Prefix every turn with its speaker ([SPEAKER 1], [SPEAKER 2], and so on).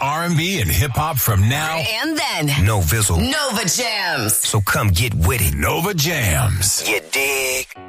[SPEAKER 1] R&B and hip hop from now
[SPEAKER 2] and then.
[SPEAKER 3] No Vizzle.
[SPEAKER 2] Nova Jams.
[SPEAKER 3] So come get with it.
[SPEAKER 1] Nova Jams.
[SPEAKER 3] You dig?